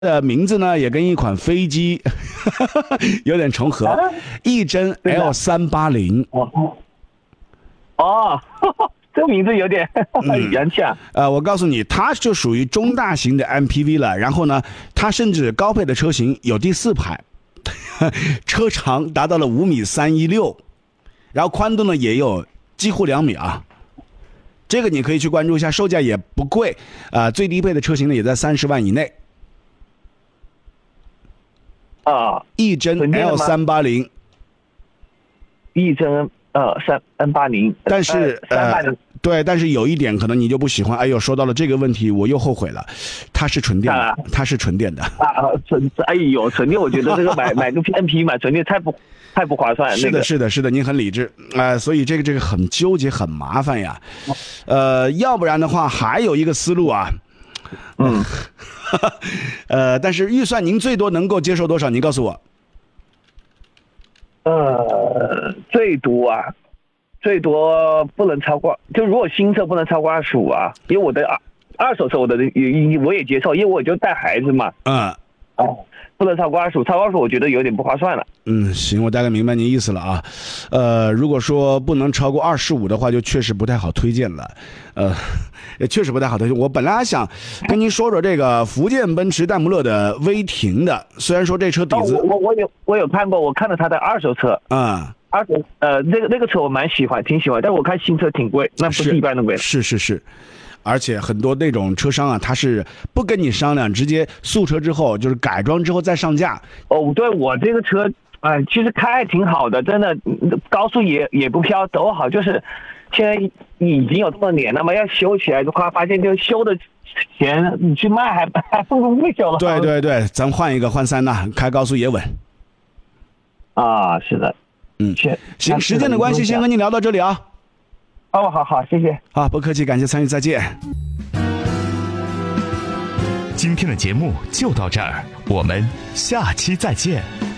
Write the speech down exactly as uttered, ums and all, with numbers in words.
的名字呢也跟一款飞机有点重合，翼臻 L 三八零。 哦，哦这个名字有点洋气啊。 呃，我告诉你，它就属于中大型的 M P V 了。然后呢，它甚至高配的车型有第四排，车长达到了五米三一六，然后宽度呢也有几乎两米啊。这个你可以去关注一下，售价也不贵啊、呃，最低配的车型呢也在三十万以内。 啊， 翼臻 L 三八零， 翼臻呃三 N 八零， 但是三八零。 对，但是有一点可能你就不喜欢。哎呦，说到了这个问题，我又后悔了。它是纯电的，啊、它是纯电的。 啊，纯哎呦，纯电，我觉得这个买买个 N P 买纯电太不太不划算。 是的， 那个、 是的，是的，您很理智啊、呃，所以这个这个很纠结，很麻烦呀。呃，要不然的话，还有一个思路啊。 嗯。 呃，但是预算您最多能够接受多少？您告诉我。 呃，最多啊。最多不能超过，就如果新车不能超过二十五啊，因为我的二二手车我的我也接受，因为我就带孩子嘛。 嗯。 哦，不能超过二十五，超过二十五我觉得有点不划算了。 嗯，行，我大概明白您意思了啊。呃，如果说不能超过二十五的话，就确实不太好推荐了。呃，也确实不太好推荐。我本来还想跟您说说这个福建奔驰戴姆勒的威霆的，虽然说这车底子， 哦、我我有我有看过，我看了他的二手车。 嗯。 二手呃，那个那个车我蛮喜欢，挺喜欢，但我看新车挺贵，那不是一般的贵。 是是是，而且很多那种车商啊，他是不跟你商量，直接素车之后就是改装之后再上架。 哦，对，我这个车，哎、呃，其实开还挺好的，真的，高速也也不飘，走好，就是现在已经有这么年了嘛，要修起来的话，发现就修的钱你去卖还还不如不修了。 对对对，咱换一个换三呐，开高速也稳。 啊，是的。 嗯，行，时间的关系，先跟您聊到这里啊。 哦，好好，谢谢。 好，不客气，感谢参与，再见。 今天的节目就到这儿，我们下期再见。